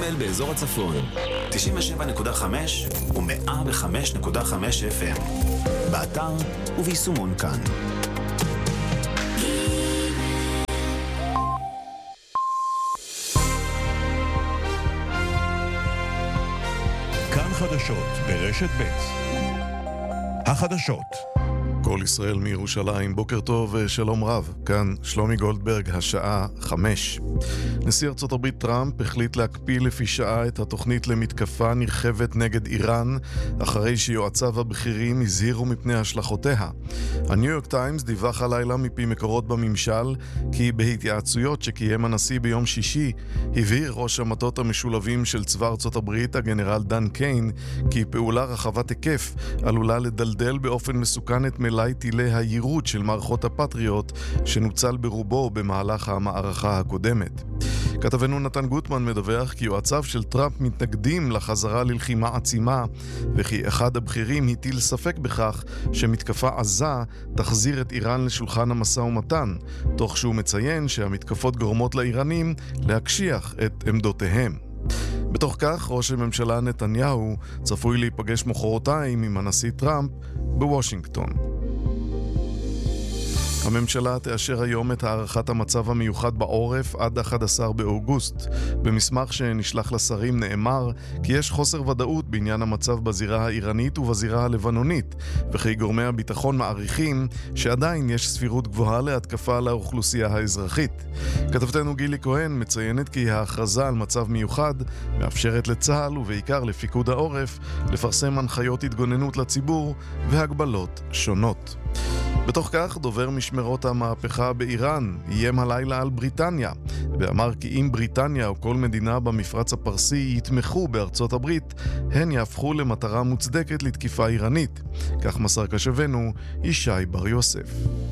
באזור הצפון, 97.5 ו-105.5 FM. באתר וביישומון כאן. כאן חדשות ברשת ב'. החדשות. כל ישראל מירושלים, בוקר טוב ושלום רב. כאן שלומי גולדברג, השעה 5. נשיא ארצות הברית טראמפ החליט להקפיא לפי שעה את התוכנית למתקפה נרחבת נגד איראן, אחרי שיועציו הבכירים הזהירו מפני השלכותיה. הניו יורק טיימס דיווח הלילה מפי מקורות בממשל, כי בהתייעצויות שקיים הנשיא ביום שישי, הבהיר ראש המטות המשולבים של צבא ארצות הברית, הגנרל דן קיין, כי פעולה רחבת היקף עלולה לדלדל באופן מסוכן את מלאי טילי היירוט של מערכות הפטריוט, שנוצל ברובו במהלך המערכה הקודמת. כתבנו נתן גוטמן מדווח כי יועציו של טראמפ מתנגדים לחזרה ללחימה עצימה, וכי אחד הבכירים הטיל ספק בכך שמתקפה עזה תחזיר את איראן לשולחן המשא ומתן, תוך שהוא מציין שהמתקפות גורמות לאיראנים להקשיח את עמדותיהם. בתוך כך, ראש הממשלה נתניהו צפוי להיפגש מחרתיים עם הנשיא טראמפ בוושינגטון. הממשלה תאשר היום את הארכת המצב המיוחד בעורף עד 11 באוגוסט. במסמך שנשלח לשרים נאמר כי יש חוסר ודאות בעניין המצב בזירה האיראנית ובזירה הלבנונית, וכי גורמי הביטחון מעריכים שעדיין יש סבירות גבוהה להתקפה לאוכלוסייה האזרחית. כתבתנו גילי כהן מציינת כי ההכרזה על מצב מיוחד מאפשרת לצה"ל ובעיקר לפיקוד העורף לפרסם הנחיות התגוננות לציבור והגבלות שונות. בתוך כך, דובר משמרות המהפכה באיראן איים הלילה על בריטניה, ואמר כי אם בריטניה או כל מדינה במפרץ הפרסי יתמכו בארצות הברית, הן יהפכו למטרה מוצדקת לתקיפה איראנית. כך מסר קשבנו ישי בר יוסף.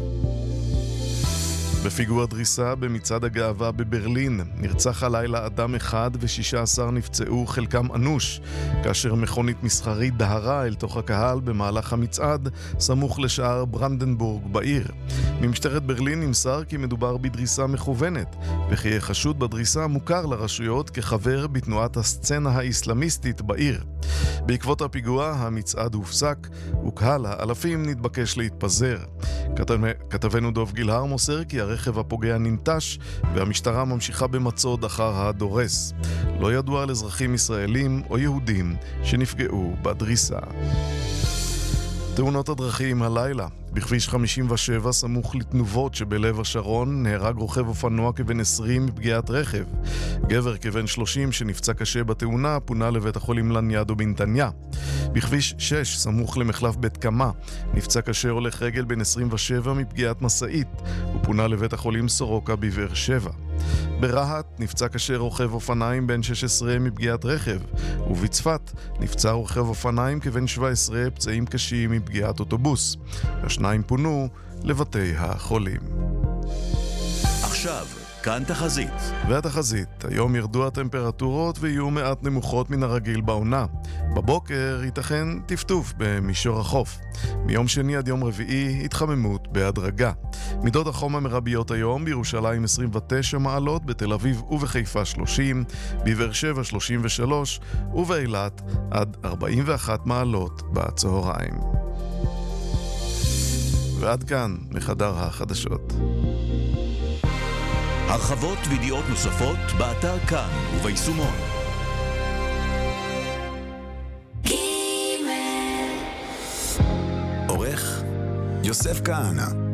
בפיגוע דריסה במצעד הגאווה בברלין נרצח הלילה אדם אחד ו16 נפצעו, חלקם אנוש, כאשר מכונית מסחרית דהרה אל תוך הקהל במהלך המצעד סמוך לשער ברנדנבורג בעיר. ממשטרת ברלין נמסר כי מדובר בדריסה מכוונת, וכי החשוד בדריסה מוכר לרשויות כחבר בתנועת הסצנה האסלאמיסטית בעיר. בעקבות הפיגוע המצעד הופסק וקהל האלפים נתבקש להתפזר. כתבנו דוב גילהר מוסר כי הרכב הפוגע ננטש והמשטרה ממשיכה במצוד אחר הדורס. לא ידוע על אזרחים ישראלים או יהודים שנפגעו בדריסה. תאונות הדרכים הלילה. בכביש 57 סמוך לתנובות שבלב השרון נהרג רוכב אופנוע כבן 20 מפגיעת רכב. גבר כבן 30 שנפצע קשה בתאונה פונה לבית החולים לניאדו בנתניה. בכביש 6 סמוך למחלף בית קמה נפצע קשה הולך רגל בן 27 מפגיעת מסעית ופונה לבית החולים סורוקה בבאר שבע. ברהט נפצע קשה רוכב אופניים בן 16 מפגיעת רכב, ובצפת נפצע רוכב אופניים כבן 17 פצעים קשים מפגיעת אוטובוס. השניים פונו לבתי החולים. עכשיו, כאן תחזית. והתחזית, היום ירדו הטמפרטורות ויהיו מעט נמוכות מן הרגיל בעונה. בבוקר ייתכן טפטוף במישור החוף. מיום שני עד יום רביעי התחממות בהדרגה. מידות החום המרביות היום: בירושלים 29 מעלות, בתל אביב ובחיפה 30, בבאר שבע 33 ובאילת עד 41 מעלות בצהריים. ועד כאן מחדר החדשות. הרחבות וידיעות נוספות באתר כאן וביישומון. עורך יוסף כהנא.